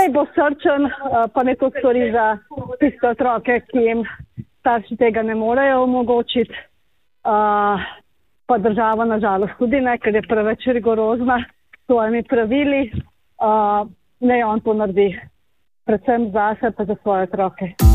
naj bo srčen, pa ne to stvari za tiste otroke, ki jim starši tega ne morejo omogočiti. Pa država nažalost tudi ne, ker je preveč rigorozna s svojimi pravili. Naj on to naredi predvsem zase pa za svoje otroke.